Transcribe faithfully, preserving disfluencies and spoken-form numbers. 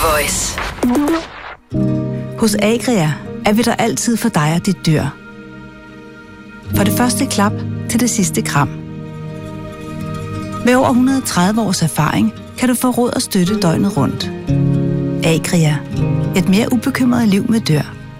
Voice. Hos Agria er vi der altid for dig og dit dyr. For det første klap til det sidste kram. Med over et hundrede og tredive års erfaring kan du få råd og støtte døgnet rundt. Agria. Et mere ubekymret liv med dyr.